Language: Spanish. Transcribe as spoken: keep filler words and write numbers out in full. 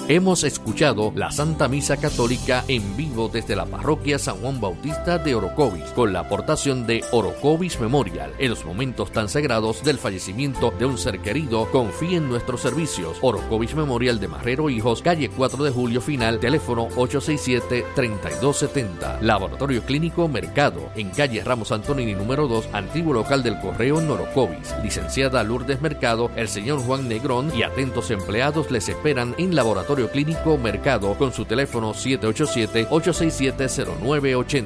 Hemos escuchado la Santa Misa Católica en vivo desde la parroquia San Juan Bautista de Orocovis, con la aportación de Orocovis Memorial. En los momentos tan sagrados del fallecimiento de un ser querido, confíe en nuestros servicios. Orocovis Memorial de Marrero Hijos, calle cuatro de julio final, teléfono ocho seis siete, tres dos siete cero. Laboratorio Clínico Mercado, en calle Ramos Antonini número dos, antiguo local del Correo en Orocovis. Licenciada Lourdes Mercado, el señor Juan Negrón y atentos empleados les esperan en Laboratorio Clínico Mercado con su teléfono siete ocho siete, ocho seis siete, cero nueve ocho cero.